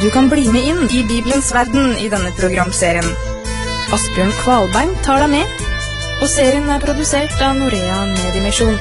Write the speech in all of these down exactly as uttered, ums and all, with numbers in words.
Du kan bli med inn i Bibelens verden i denne programserien. Asbjørn Kvalbein tar deg med, og serien er produsert av Norea Mediemisjon.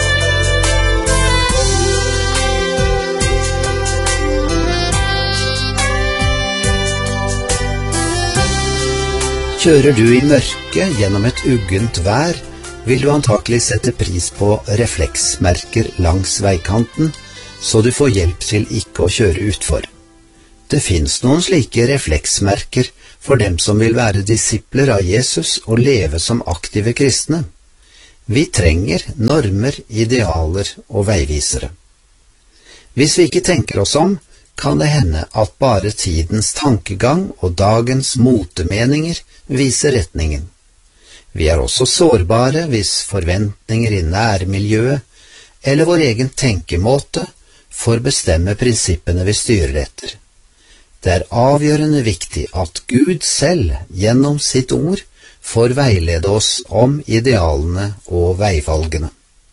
Kjører du i mørke gjennom et uggent vær, vil du antakelig sette pris på refleksmerker langs veikanten, så du får hjelp til ikke å kjøre utfor. Det finnes noen slike refleksmerker for dem som vil være disipler av Jesus og leve som aktive kristne. Vi trenger normer, idealer og veivisere. Hvis vi ikke tenker oss om, kan det hende at bare tidens tankegang og dagens motemeninger viser retningen. Vi er også sårbare hvis forventninger i nærmiljøet eller vår egen tenkemåte får bestemme prinsippene vi styrer etter. Det er avgjørende viktig at Gud selv gjennom sitt ord får veilede oss om idealene og veivalgene.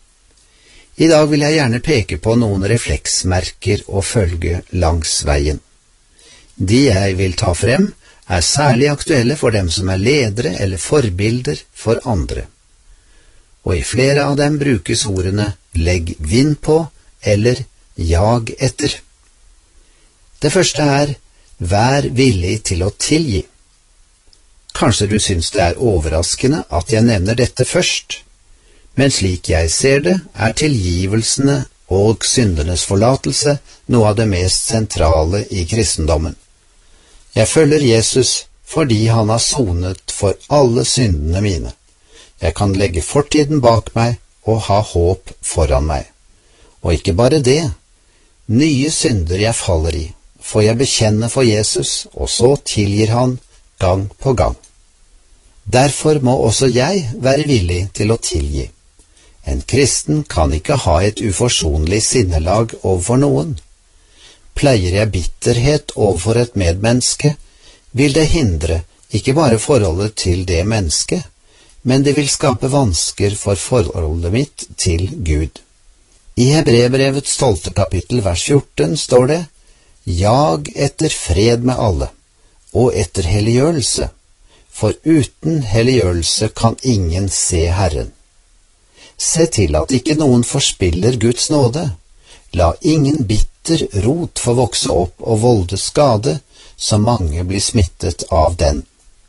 I dag vil jeg gjerne peke på noen refleksmerker å følge langs veien. De jeg vil ta frem er særlig aktuelle for dem som er ledere eller forbilder for andre. Og i flere av dem brukes ordene «legg vind på» eller «jag etter». Det første er «vær villig til å tilgi». Kanskje du synes det er overraskende at jeg nevner dette først, men slik jeg ser det, er tilgivelsene og syndernes forlatelse noe av det mest sentrale i kristendommen. Jeg følger Jesus fordi han har sonet for alle syndene mine. Jeg kan legge fortiden bak meg og ha håp foran meg. Og ikke bare det, nye synder jeg faller i, får jeg bekjenne for Jesus, og så tilgir han gang på gang. Derfor må også jeg være villig til å tilgi. En kristen kan ikke ha et uforsonlig sinnelag overfor noen. Pleier jeg bitterhet overfor et medmenneske, vil det hindre ikke bare forholdet til det mennesket, men det vil skape vansker for forholdet mitt til Gud. I Hebreerbrevets tolvte kapittel vers fjorten står det: «Jag etter fred med alle, og etter helliggjørelse, for uten helliggjørelse kan ingen se Herren. Se til at ikke noen forspiller Guds nåde. La ingen bitter rot få vokse opp og volde skade, så mange blir smittet av den.»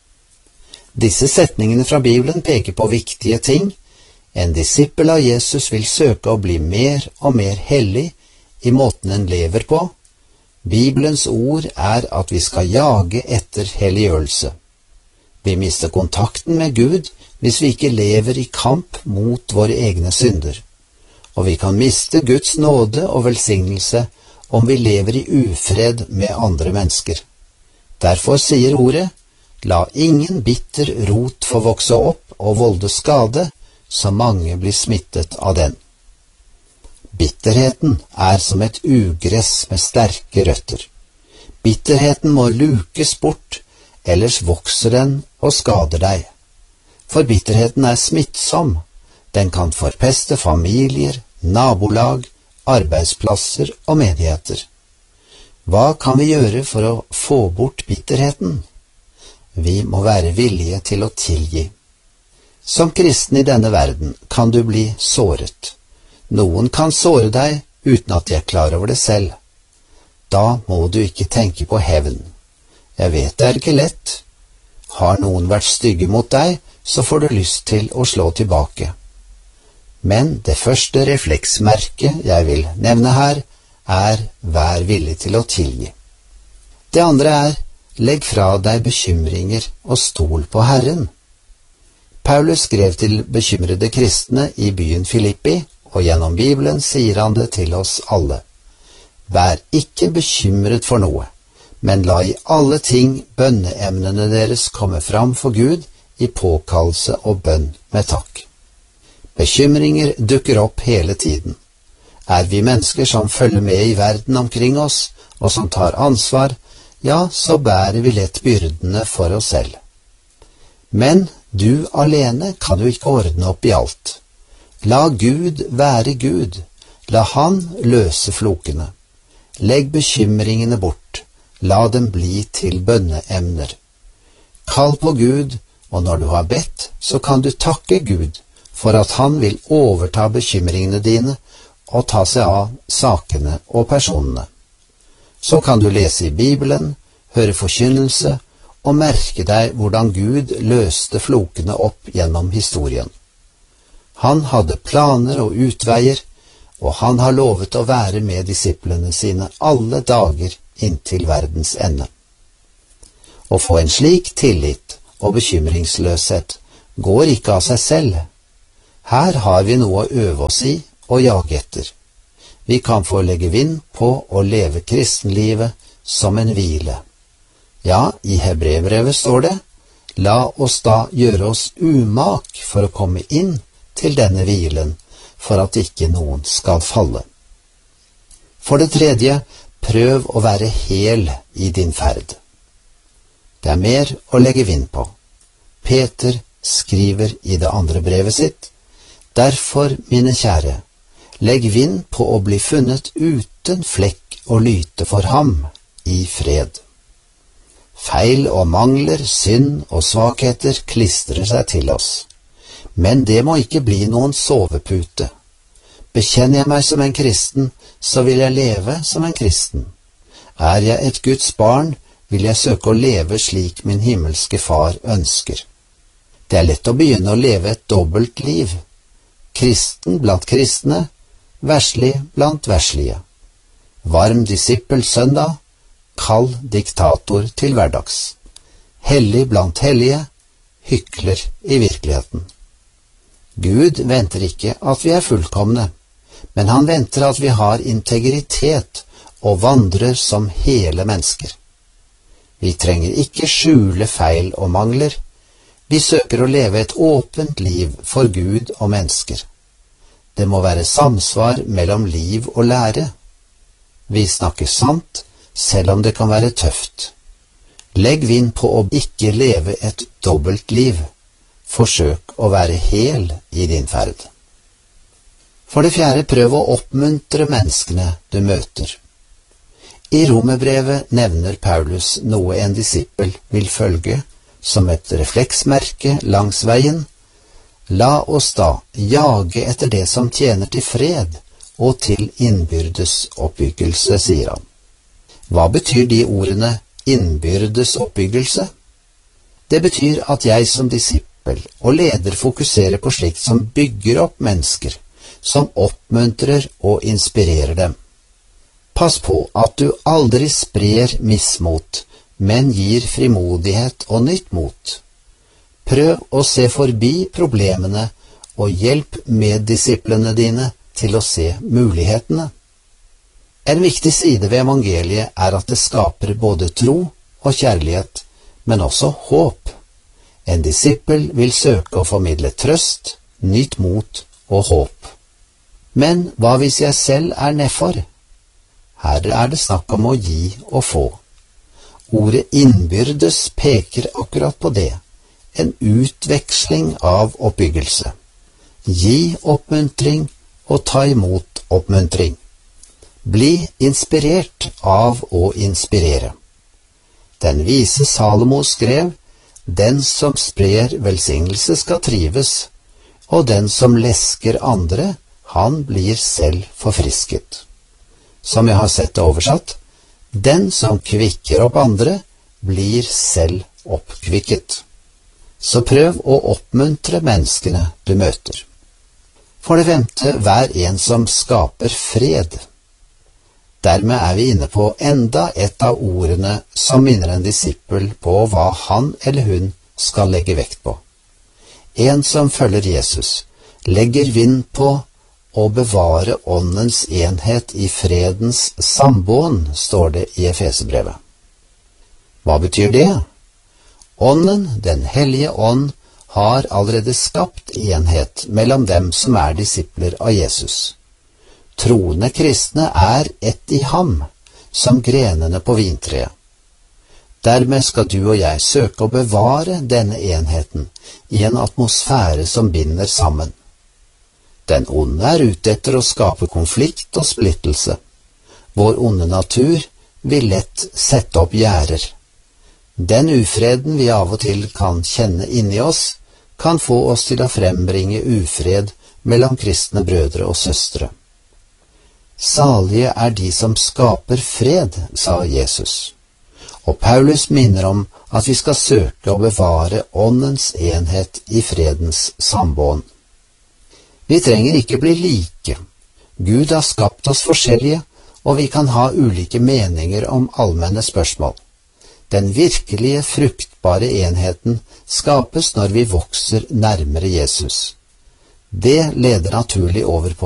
Disse setningene fra Bibelen peker på viktige ting. En disippel av Jesus vil søke å bli mer og mer hellig i måten en lever på. Bibelens ord er at vi skal jage etter helliggjørelse. Vi mister kontakten med Gud hvis vi ikke lever i kamp mot våre egne synder, og vi kan miste Guds nåde og velsignelse om vi lever i ufred med andre mennesker. Derfor sier ordet: «La ingen bitter rot få vokse opp og volde skade, så mange blir smittet av den.» Bitterheten er som et ugress med sterke røtter. Bitterheten må lukes bort, ellers vokser den og skader deg. For bitterheten er smittsom. Den kan forpeste familier, nabolag, arbeidsplasser og menigheter. Hva kan vi gjøre for å få bort bitterheten? Vi må være villige til å tilgi. Som kristen i denne verden kan du bli såret. Noen kan såre deg uten at de er klar over det selv. Da må du ikke tenke på hevn. Jeg vet det er ikke lett. Har noen vært stygge mot deg, så får du lyst til å slå tilbake. Men det første refleksmerket jeg vil nevne her, er vær villig til å tilgi. Det andre er legg fra deg bekymringer og stol på Herren. Paulus skrev til bekymrede kristne i byen Filippi, og gjennom Bibelen sier han det til oss alle. Vær ikke bekymret for noe, men la i alle ting bønneemnene deres komme fram for Gud i påkallelse og bønn med takk. Bekymringer dukker opp hele tiden. Er vi mennesker som følger med i verden omkring oss, og som tar ansvar, ja, så bærer vi lett byrdene for oss selv. Men du alene kan jo ikke ordne opp i alt. La Gud være Gud, la Han løse flokene. Legg bekymringene bort, la dem bli til bønneemner. Kall på Gud, og når du har bedt, så kan du takke Gud for at han vil overta bekymringene dine og ta seg av sakene og personene. Så kan du lese i Bibelen, høre forkynnelse og merke deg hvordan Gud løste flokene opp gjennom historien. Han hadde planer og utveier, og han har lovet å være med disiplene sine alle dager inntil verdens ende. Å få en slik tillit og bekymringsløshet går ikke av seg selv. Her har vi noe å øve oss i og jage etter. Vi kan få legge vind på å leve kristenlivet som en hvile. Ja, i Hebreerbrevet står det, la oss da gjøre oss umak for å komme inn til denne hvilen, for at ikke noen skal falle. For det tredje, prøv å være hel i din ferd. Det er mer å legge vind på. Peter skriver i det andre brevet sitt, derfor, mine kjære, legg vind på å bli funnet uten flekk og lyte for ham i fred. Feil og mangler, synd og svakheter klistrer seg til oss. Men det må ikke bli noen sovepute. Bekjenner jeg meg som en kristen, så vil jeg leve som en kristen. Er jeg et Guds barn, vil jeg søke å leve slik min himmelske far ønsker. Det er lett å begynne å leve et dobbelt liv. Kristen blant kristne, verslig blant verslige. Varm disippel søndag, kald diktator til hverdags. Hellig blant hellige, hykler i virkeligheten. Gud venter ikke at vi er fullkomne, men han venter at vi har integritet og vandrer som hele mennesker. Vi trenger ikke skjule feil og mangler. Vi søker å leve et åpent liv for Gud og mennesker. Det må være samsvar mellom liv og lære. Vi snakker sant, selv om det kan være tøft. Legg vind på å ikke leve et dobbelt liv. Forsøk å være hel i din ferd. For det fjerde, prøv å oppmuntre menneskene du møter. I Romerbrevet nevner Paulus noe en disippel vil følge som et refleksmerke langs veien. La oss da jage etter det som tjener til fred og til innbyrdes oppbyggelse, sier han. Hva betyr de ordene innbyrdes oppbyggelse? Det betyr at jeg som disippel og leder fokuserer på slikt som bygger opp mennesker, som oppmuntrer og inspirerer dem. Pass på at du aldri sprer mismot, men gir frimodighet og nytt mot. Prøv å se forbi problemene og hjelp meddisiplene dine til å se mulighetene. En viktig side ved evangeliet er at det skaper både tro og kjærlighet, men også håp. En disippel vil søke å formidle trøst, nytt mot og håp. Men hva hvis jeg selv er nedfor? Her er det snakk om å gi og få. Ordet innbyrdes peker akkurat på det, en utveksling av oppbyggelse. Gi oppmuntring og ta imot oppmuntring. Bli inspirert av å inspirere. Den vise Salomo skrev, den som sprer velsignelse skal trives, og den som lesker andre, han blir selv forfrisket. Som jeg har sett det oversatt, den som kvikker opp andre, blir selv oppkvikket. Så prøv å oppmuntre menneskene du møter. For det femte, vær en som skaper fred. Dermed er vi inne på enda et av ordene som minner en disippel på hva han eller hun skal legge vekt på. En som følger Jesus, legger vind på å bevare åndens enhet i fredens sambånd, står det i Efeserbrevet. Hva betyr det? Ånden, den hellige ånd, har allerede skapt enhet mellom dem som er disipler av Jesus. Troende kristne er ett i ham, som grenene på vintreet. Dermed skal du og jeg søke å bevare denne enheten i en atmosfære som binder sammen. Den onde er ute etter å skape konflikt og splittelse. Vår onde natur vil lett sette opp gjerder. Den ufreden vi av og til kan kjenne inni oss, kan få oss til å frembringe ufred mellom kristne brødre og søstre. Salige er de som skaper fred, sa Jesus. Og Paulus minner om at vi skal søke å bevare åndens enhet i fredens sambånd. Vi trenger ikke bli like. Gud har skapt oss forskjellige, og vi kan ha ulike meninger om allmenne spørsmål. Den virkelige, fruktbare enheten skapes når vi vokser nærmere Jesus. Det leder naturlig over på